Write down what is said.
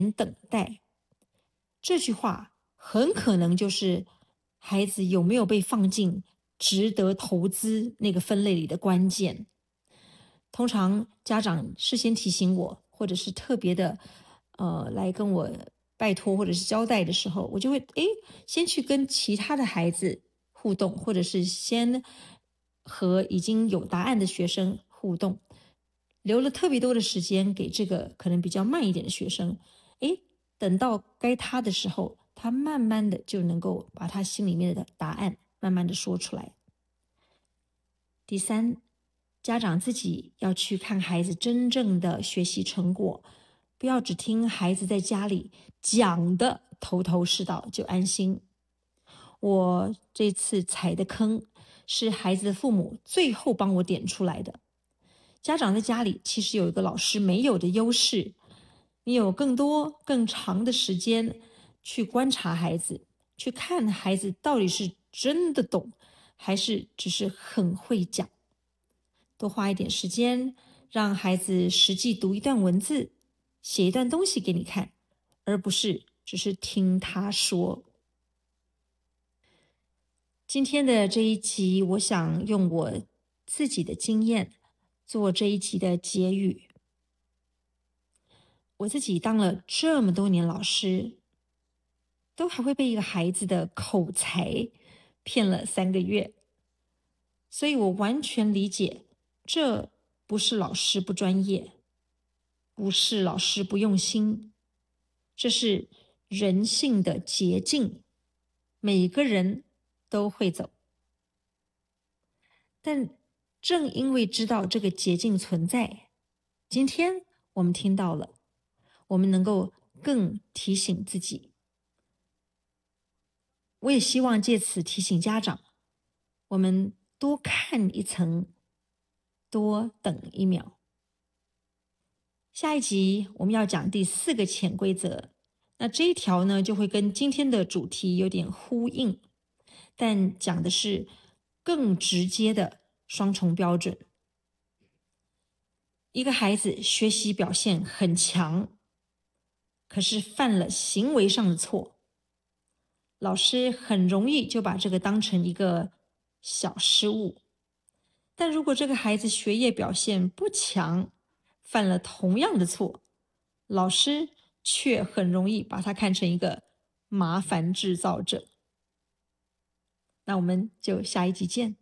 等待。这句话很可能就是孩子有没有被放进值得投资那个分类里的关键。通常家长事先提醒我，或者是特别的来跟我拜托或者是交代的时候，我就会先去跟其他的孩子互动，或者是先和已经有答案的学生互动，留了特别多的时间给这个可能比较慢一点的学生。等到该他的时候，他慢慢的就能够把他心里面的答案慢慢的说出来。第三，家长自己要去看孩子真正的学习成果，不要只听孩子在家里讲的头头是道就安心。我这次踩的坑是孩子的父母最后帮我点出来的。家长在家里其实有一个老师没有的优势，你有更多更长的时间去观察孩子，去看孩子到底是真的懂，还是只是很会讲。多花一点时间，让孩子实际读一段文字，写一段东西给你看，而不是只是听他说。今天的这一集，我想用我自己的经验做这一集的结语。我自己当了这么多年老师，都还会被一个孩子的口才骗了3个月，所以我完全理解，这不是老师不专业，不是老师不用心，这是人性的捷径，每个人都会走。但正因为知道这个捷径存在，今天我们听到了，我们能够更提醒自己。我也希望借此提醒家长，我们多看一层，多等一秒。下一集我们要讲第4个潜规则，那这一条呢就会跟今天的主题有点呼应，但讲的是更直接的双重标准。一个孩子学习表现很强，可是犯了行为上的错，老师很容易就把这个当成一个小失误。但如果这个孩子学业表现不强，犯了同样的错，老师却很容易把他看成一个麻烦制造者。那我们就下一集见。